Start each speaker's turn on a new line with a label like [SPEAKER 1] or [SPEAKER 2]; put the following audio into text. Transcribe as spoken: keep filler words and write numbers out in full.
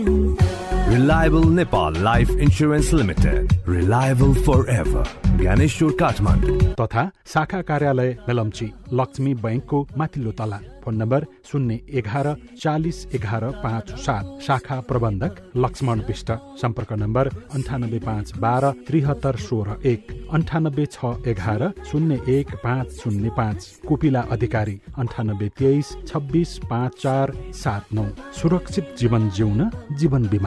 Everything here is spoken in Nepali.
[SPEAKER 1] Reliable Nepal Life Insurance Limited. Reliable forever. Ganeshur, Kathmandu.
[SPEAKER 2] तथा शाखा कार्यालय बेलम्ची लक्ष्मी बैंकको माथिल्लो तला। फोन नम्बर शून्य एघार चालिस एघार पाँच सात। शाखा प्रबन्धक लक्ष्मण विष्ट। सम्पर्क नम्बर अन्ठानब्बे पाँच बाह्र त्रिहत्तर सोह्र एक अन्ठानब्बे छ एघार शून्य एक पाँच शून्य पाँच। कोपिला अधिकारी अन्ठानब्बे तेइस छब्बिस पाँच चार सात नौ। सुरक्षित जीवन जिउन जीवन बिमा